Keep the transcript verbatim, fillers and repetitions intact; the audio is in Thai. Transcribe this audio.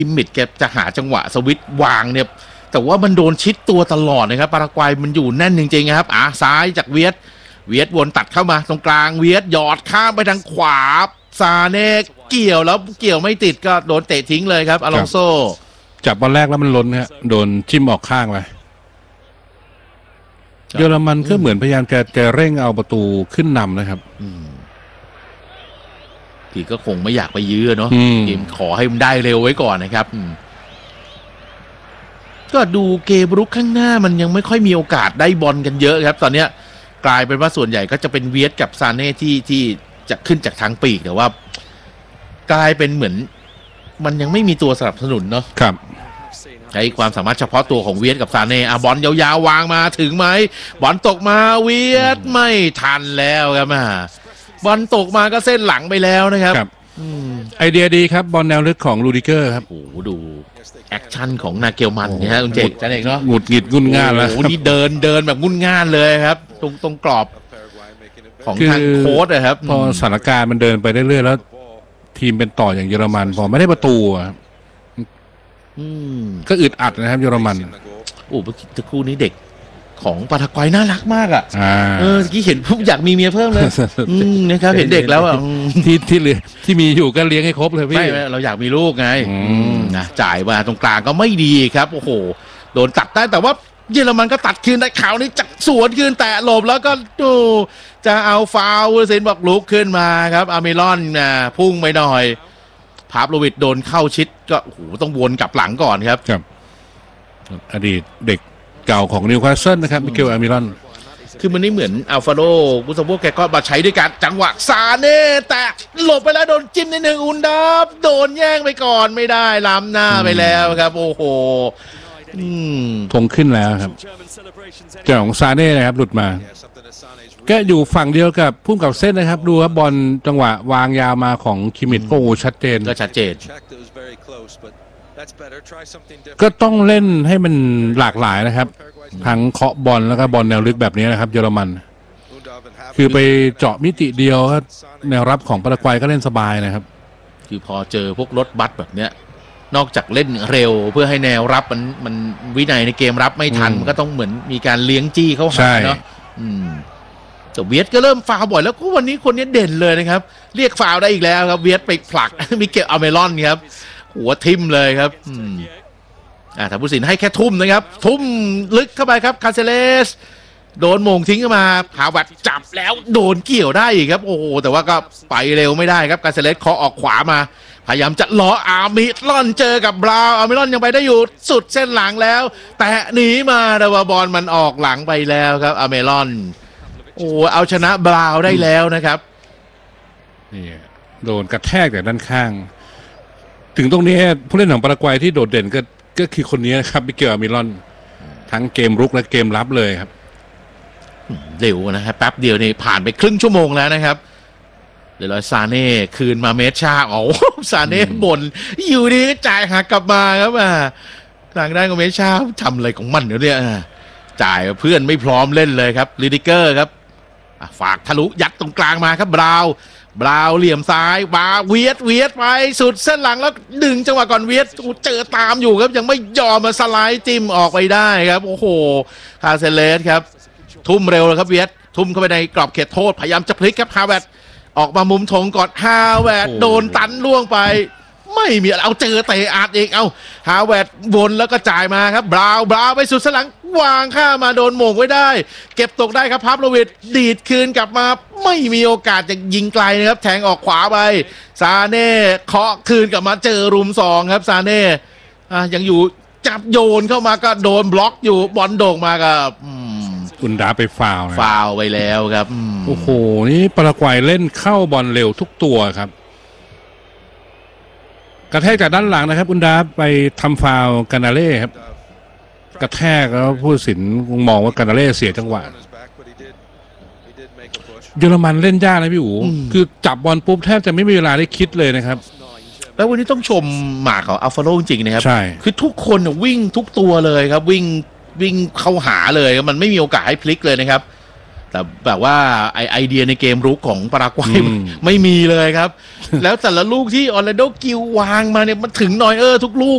กิมมิดแกจะหาจังหวะสวิตช์วางเนี่ยแต่ว่ามันโดนชิดตัวตลอดนะครับปารากวัยมันอยู่แน่นจริงๆครับอ่ะซ้ายจากเวียดเวียดวนตัดเข้ามาตรงกลางเวียดหยอดข้ามไปทางขวาซาเน่เกี่ยวแล้วเกี่ยวไม่ติดก็โดนเตะทิ้งเลยครับอลองโซจับบอลแรกแล้วมันล้นฮะโดนจิ้มออกข้างไปเยอรมันก็เหมือนพยายามจะจะเร่งเอาประตูขึ้นนำนะครับพี่ก็คงไม่อยากไปยื้อเนาะเกมขอให้มันได้เร็วไว้ก่อนนะครับก็ดูเกมรุกข้างหน้ามันยังไม่ค่อยมีโอกาสได้บอลกันเยอะครับตอนนี้กลายเป็นว่าส่วนใหญ่ก็จะเป็นเวียดกับซาเน่ที่ที่จะขึ้นจากทางปีกแต่ว่ากลายเป็นเหมือนมันยังไม่มีตัวสนับสนุนเนาะครับใช้ความสามารถเฉพาะตัวของเวียดกับซาเน่อ่ะบอลยาวๆวางมาถึงไหมบอลตกมาเวียดไม่ทันแล้วครับอ่ะบอลตกมาก็เส้นหลังไปแล้วนะครับไอเดียดีครับบอลแนวลึกของลูดิเกอร์ครับโอ้โหดูแอคชั่นของนาเกลมันเนี่ยฮะคุณเจกจันเอกเนาะหงุดหงิดงุนง่านแล้วโอ้โหนี่เดินเดินแบบงุนง่านเลยครับตรงตรงกรอบของทางโค้ชนะครับพอสถานการณ์มันเดินไปเรื่อยๆแล้วทีมเป็นต่ออย่างเยอรมันพอไม่ได้ประตูก็อึดอัดนะครับเยอรมันโอ้เมื่อกี้ตะคู่นี้เด็กของปารากวัยน่ารักมากอ่ะเออเมื่อกี้เห็นปุ๊บอยากมีเมียเพิ่มเลยนะครับเห็นเด็กแล้วอ่ะที่ที่เหลือที่มีอยู่ก็เลี้ยงให้ครบเลยพี่ไม่เราอยากมีลูกไงนะจ่ายมาตรงกลางก็ไม่ดีครับโอ้โหโดนตัดได้แต่ว่าเยอรมันก็ตัดคืนได้ข่าวนี้จักสวนคืนแต่หลบแล้วก็ดูจะเอาฟาวล์เซนบอกลุกขึ้นมาครับอาร์เมรอนนะพุ่งไปหน่อยพาบโลวิดโดนเข้าชิดก็โอ้โหต้องวนกลับหลังก่อนครับครับอดีตเด็กเก่าของนิวคาสเซิลนะครับมิเกลอาร์เมรอนคือมันนี่เหมือนอัลฟาโดกุซาโบแกก็มาใช้ด้วยกันจังหวะซาเน่แตะหลบไปแล้วโดนจิ้มในหนึ่งอุนดับโดนแย่งไปก่อนไม่ได้ล้ำหน้าไปแล้วครับโอ้โหธงขึ้นแล้วครับเจ้าของซาเน่นะครับหลุดมาก็อยู่ฝั่งเดียวกับพุ่งกับเส้นนะครับดูครับบอลจังหวะวางยาวมาของคิมิตโอ้ชัดเจนก็ชัดเจนก็ต้องเล่นให้มันหลากหลายนะครับทั้งเคาะบอลแล้วก็บอลแนวลึกแบบนี้นะครับเยอรมันคือไปเจาะมิติเดียวแนวรับของปารากวัยก็เล่นสบายนะครับคือพอเจอพวกรถบัสแบบเนี้ยนอกจากเล่นเร็วเพื่อให้แนวรับมันมันวินัยในเกมรับไม่ทันมันก็ต้องเหมือนมีการเลี้ยงจี้เข้าหาเนาะแต่เวียดก็เริ่มฟาวบ่อยแล้วก็วันนี้คนนี้เด่นเลยนะครับเรียกฟาวได้อีกแล้วครับเวียดไปผลักมิเกลอาร์เมรอนครับหัวทิ่มเลยครับอ่าถ้าผู้สินให้แค่ทุ่มนะครับทุ่มลึกเข้าไปครับคาเซเลสโดนโมงทิ้งเข้ามาหาวัดจับแล้วโดนเกี่ยวได้อีกครับโอ้โหแต่ว่าก็ไปเร็วไม่ได้ครับคาเซเลสเคาะออกขวามาพยายามจะล้ออาร์มิลอนเจอกับบราวน์อาร์มิลอนยังไปได้อยู่สุดเส้นหลังแล้วแต่หนีมาแต่ว่าบอลมันออกหลังไปแล้วครับอาร์มิลอนโอ้เอาชนะบราวน์ได้แล้วนะครับนี่โดนกระแทกจากด้านข้างถึงตรงนี้ผู้เล่นของปารากวัยที่โดดเด่นก็ก็คือคนนี้ครับมิเกลอาร์เมรอนทั้งเกมรุกและเกมรับเลยครับเร็วนะครับแป๊บเดียวนี่ผ่านไปครึ่งชั่วโมงแล้วนะครับเดี๋ยวซาเน่คืนมาเมชาอ๋อซาเน่บ่นอยู่ดีจ่ายหักกลับมาครับอ่าทางด้านของเมชาทำอะไรของมันเนี่ยจ่ายเพื่อนไม่พร้อมเล่นเลยครับลิดิเกอร์ครับฝากทะลุยัดตรงกลางมาครับบราวบราวเหลี่ยมซ้ายมาเวียดเวียดไปสุดเส้นหลังแล้วดึงจังหวะก่อนเวียดเจอตามอยู่ครับยังไม่ยอมมาสไลด์จิ้มออกไปได้ครับโอ้โหคาเซเลสครับทุ่มเร็วเลยครับเวียดทุ่มเข้าไปในกรอบเขตโทษพยายามจะพลิกครับฮาเวร์ดออกมามุมธงก่อนฮาเวร์ดโดนตันล่วงไปไม่มีเอาเจอเตะอาดเองเอาฮาเวร์ดวนแล้วก็จ่ายมาครับบราวบราวไปสุดเส้นหลังวางข้ามาโดนโหม่งไว้ได้เก็บตกได้ครับพาบโลวิดดีดคืนกลับมาไม่มีโอกาสจะยิงไกลนะครับแทงออกขวาไปซาเน่เคาะคืนกลับมาเจอรุมสองครับซาเน่อ่ะยังอยู่จับโยนเข้ามาก็โดนบล็อกอยู่บอลโด่งมากับคุณดาไปฟาวนะฟาวไปแล้วครับโอ้โหนี่ปารากวัยเล่นเข้าบอลเร็วทุกตัวครับกระแทกจากด้านหลังนะครับคุณดาไปทำฟาวกานาเล่ครับกระแทกแล้วผู้ตัดสินมองว่ากานาเล่เสียจังหวะเยอรมันเล่นยากนะพี่อู๋คือจับบอลปุ๊บแทบจะไม่มีเวลาได้คิดเลยนะครับแล้ววันนี้ต้องชมหมากของอัลฟาโลจริงๆนะครับใช่คือทุกคนวิ่งทุกตัวเลยครับวิ่งวิ่งเข้าหาเลยมันไม่มีโอกาสให้พลิกเลยนะครับแต่แบบว่าไอไอเดียในเกมรุกของปารากวัยไม่มีเลยครับแล้วแต่ละลูกที่ออร์แลนโดกิลวางมาเนี่ยมันถึงนอยเออร์ทุกลูก